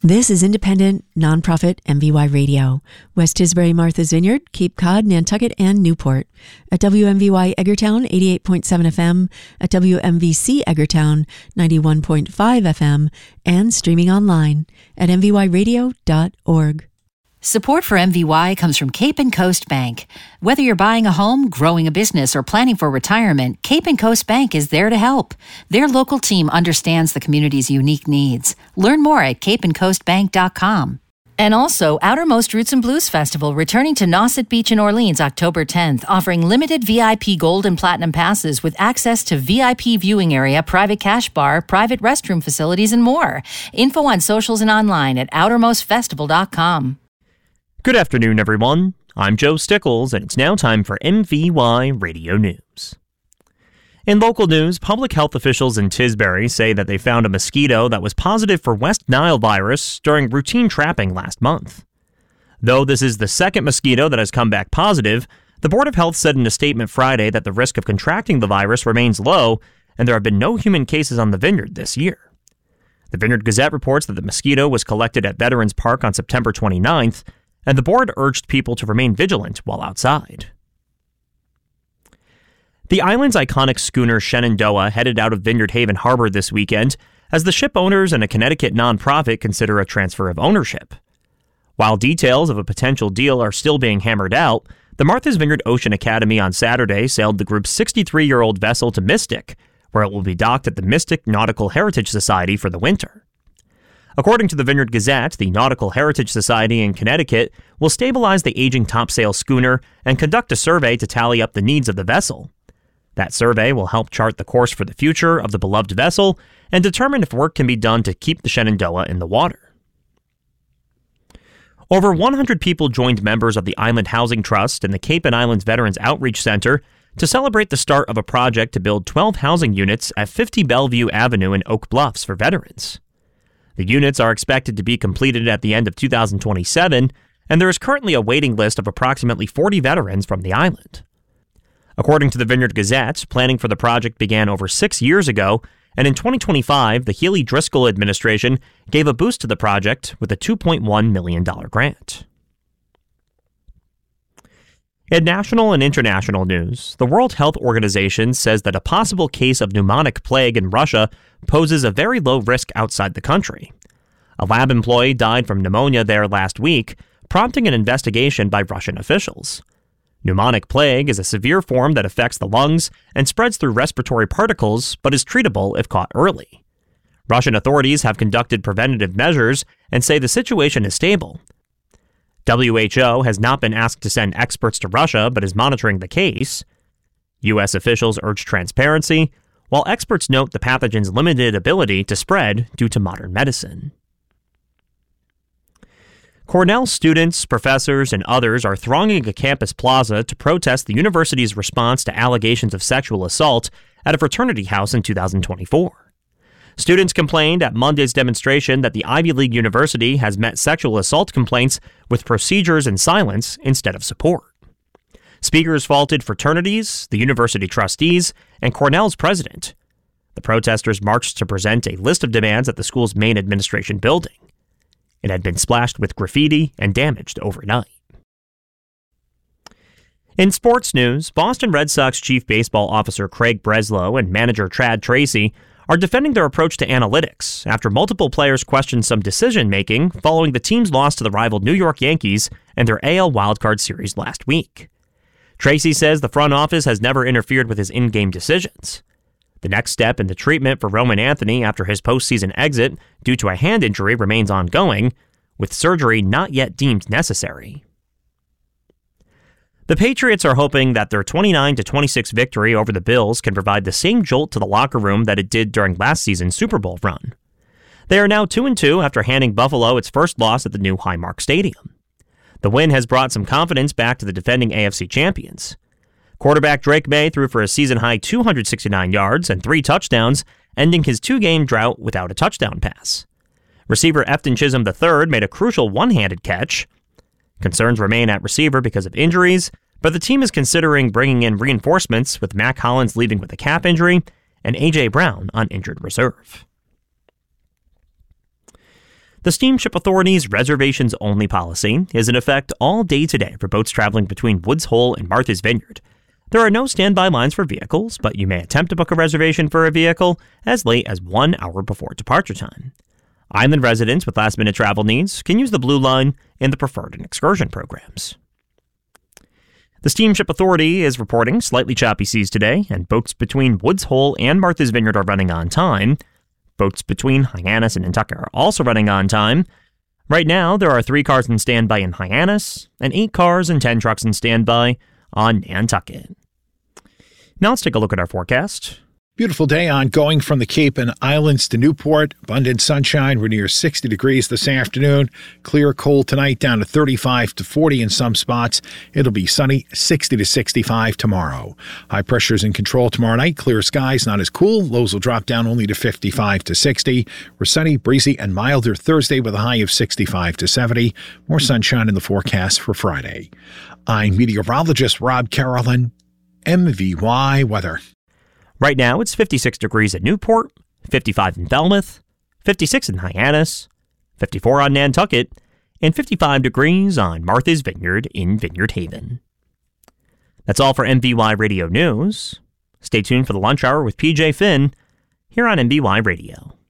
This is independent, nonprofit MVY Radio. West Tisbury, Martha's Vineyard, Cape Cod, Nantucket, and Newport. At WMVY Eggertown, 88.7 FM. At WMVC Eggertown, 91.5 FM. And streaming online at mvyradio.org. Support for MVY comes from Cape and Coast Bank. Whether you're buying a home, growing a business, or planning for retirement, Cape and Coast Bank is there to help. Their local team understands the community's unique needs. Learn more at capeandcoastbank.com. And also, Outermost Roots and Blues Festival returning to Nauset Beach in Orleans October 10th, offering limited VIP Gold and Platinum passes with access to VIP viewing area, private cash bar, private restroom facilities, and more. Info on socials and online at outermostfestival.com. Good afternoon, everyone. I'm Joe Stickles, and it's now time for MVY Radio News. In local news, public health officials in Tisbury say that they found a mosquito that was positive for West Nile virus during routine trapping last month. Though this is the second mosquito that has come back positive, the Board of Health said in a statement Friday that the risk of contracting the virus remains low, and there have been no human cases on the vineyard this year. The Vineyard Gazette reports that the mosquito was collected at Veterans Park on September 29th, and the board urged people to remain vigilant while outside. The island's iconic schooner Shenandoah headed out of Vineyard Haven Harbor this weekend as the ship owners and a Connecticut nonprofit consider a transfer of ownership. While details of a potential deal are still being hammered out, the Martha's Vineyard Ocean Academy on Saturday sailed the group's 63-year-old vessel to Mystic, where it will be docked at the Mystic Nautical Heritage Society for the winter. According to the Vineyard Gazette, the Nautical Heritage Society in Connecticut will stabilize the aging topsail schooner and conduct a survey to tally up the needs of the vessel. That survey will help chart the course for the future of the beloved vessel and determine if work can be done to keep the Shenandoah in the water. Over 100 people joined members of the Island Housing Trust and the Cape and Islands Veterans Outreach Center to celebrate the start of a project to build 12 housing units at 50 Bellevue Avenue in Oak Bluffs for veterans. The units are expected to be completed at the end of 2027, and there is currently a waiting list of approximately 40 veterans from the island. According to the Vineyard Gazette, planning for the project began over 6 years ago, and in 2025, the Healy-Driscoll administration gave a boost to the project with a $2.1 million grant. In national and international news, the World Health Organization says that a possible case of pneumonic plague in Russia poses a very low risk outside the country. A lab employee died from pneumonia there last week, prompting an investigation by Russian officials. Pneumonic plague is a severe form that affects the lungs and spreads through respiratory particles, but is treatable if caught early. Russian authorities have conducted preventative measures and say the situation is stable. WHO has not been asked to send experts to Russia, but is monitoring the case. U.S. officials urge transparency, while experts note the pathogen's limited ability to spread due to modern medicine. Cornell students, professors, and others are thronging a campus plaza to protest the university's response to allegations of sexual assault at a fraternity house in 2024. Students complained at Monday's demonstration that the Ivy League university has met sexual assault complaints with procedures and silence instead of support. Speakers faulted fraternities, the university trustees, and Cornell's president. The protesters marched to present a list of demands at the school's main administration building. It had been splashed with graffiti and damaged overnight. In sports news, Boston Red Sox chief baseball officer Craig Breslow and manager Trad Tracy are defending their approach to analytics after multiple players questioned some decision-making following the team's loss to the rival New York Yankees in their AL wildcard series last week. Tracy says the front office has never interfered with his in-game decisions. The next step in the treatment for Roman Anthony after his postseason exit due to a hand injury remains ongoing, with surgery not yet deemed necessary. The Patriots are hoping that their 29-26 victory over the Bills can provide the same jolt to the locker room that it did during last season's Super Bowl run. They are now 2-2 after handing Buffalo its first loss at the new Highmark Stadium. The win has brought some confidence back to the defending AFC champions. Quarterback Drake May threw for a season-high 269 yards and 3 touchdowns, ending his 2-game drought without a touchdown pass. Receiver Efton Chisholm III made a crucial one-handed catch. Concerns remain at receiver because of injuries, but the team is considering bringing in reinforcements with Mac Hollins leaving with a calf injury and A.J. Brown on injured reserve. The Steamship Authority's reservations-only policy is in effect all day today for boats traveling between Woods Hole and Martha's Vineyard. There are no standby lines for vehicles, but you may attempt to book a reservation for a vehicle as late as 1 hour before departure time. Island residents with last-minute travel needs can use the Blue Line in the Preferred and Excursion programs. The Steamship Authority is reporting slightly choppy seas today, and boats between Woods Hole and Martha's Vineyard are running on time. Boats between Hyannis and Nantucket are also running on time. Right now, there are 3 cars in standby in Hyannis, and 8 cars and 10 trucks in standby on Nantucket. Now let's take a look at our forecast. Beautiful day ongoing from the Cape and Islands to Newport. Abundant sunshine. We're near 60 degrees this afternoon. Clear, cold tonight, down to 35 to 40 in some spots. It'll be sunny, 60 to 65 tomorrow. High pressure's in control tomorrow night. Clear skies, not as cool. Lows will drop down only to 55 to 60. We're sunny, breezy, and milder Thursday with a high of 65 to 70. More sunshine in the forecast for Friday. I'm meteorologist Rob Carolyn, MVY Weather. Right now, it's 56 degrees at Newport, 55 in Falmouth, 56 in Hyannis, 54 on Nantucket, and 55 degrees on Martha's Vineyard in Vineyard Haven. That's all for MVY Radio News. Stay tuned for the lunch hour with PJ Finn here on MVY Radio.